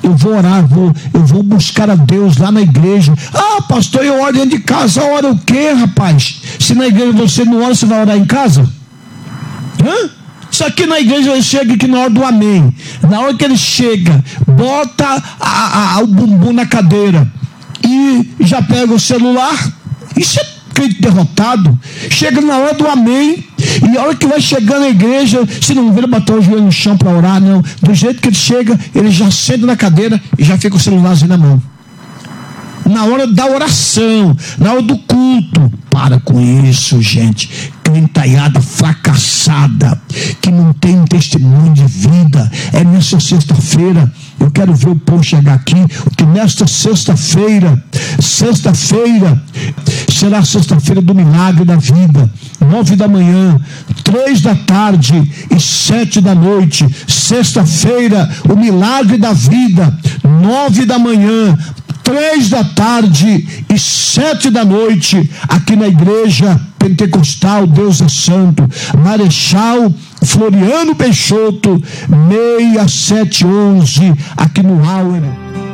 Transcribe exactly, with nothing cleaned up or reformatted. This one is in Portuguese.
eu vou orar, vou, eu vou buscar a Deus lá na igreja. Ah, pastor, eu oro dentro de casa. Ora o quê, rapaz? Se na igreja você não ora, você vai orar em casa? Hã? Só que na igreja ele chega aqui na hora do amém. Na hora que ele chega, bota a, a, o bumbum na cadeira e já pega o celular. Isso é crente derrotado. Chega na hora do amém, e a hora que vai chegar na igreja, se não vira bater o joelho no chão para orar, não. Do jeito que ele chega, ele já senta na cadeira e já fica o celularzinho na mão. Na hora da oração, na hora do culto. Para com isso, gente. Crentaiada fracassada, que não tem testemunho de vida. É nessa sexta-feira, eu quero ver o povo chegar aqui, que nesta sexta-feira, sexta-feira, será a sexta-feira do milagre da vida. Nove da manhã, três da tarde e sete da noite. Sexta-feira, o milagre da vida. Nove da manhã, três da tarde e sete da noite, aqui na igreja pentecostal Deus é Santo, Marechal Floriano Peixoto, seis sete onze, aqui no Auer.